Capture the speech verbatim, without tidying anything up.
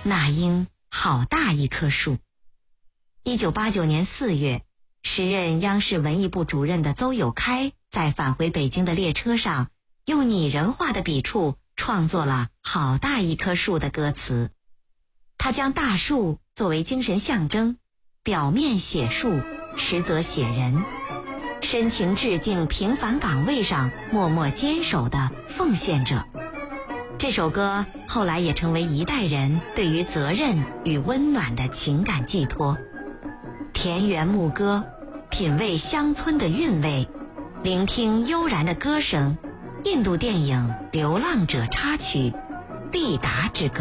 那英好大一棵树。一九八九年四月，时任央视文艺部主任的邹友开在返回北京的列车上，用拟人化的笔触创作了好大一棵树的歌词。他将大树作为精神象征，表面写树，实则写人，深情致敬平凡岗位上默默坚守的奉献者。这首歌后来也成为一代人对于责任与温暖的情感寄托。田园牧歌，品味乡村的韵味，聆听悠然的歌声。印度电影《流浪者》插曲《利达之歌》。